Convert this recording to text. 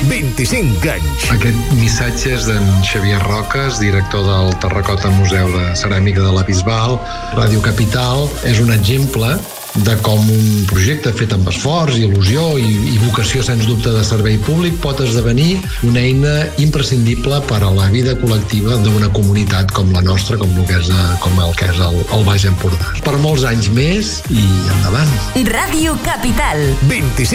25 anys. Aquest missatge és d'en Xavier Roques, director del Terracota Museu de Ceràmica de la Bisbal. Ràdio Capital és un exemple de com un projecte fet amb esforç, il·lusió i vocació, sens dubte, de servei públic pot esdevenir una eina imprescindible per a la vida col·lectiva d'una comunitat com la nostra, com el que és el Baix Empordà. Per molts anys més i endavant. Ràdio Capital. 25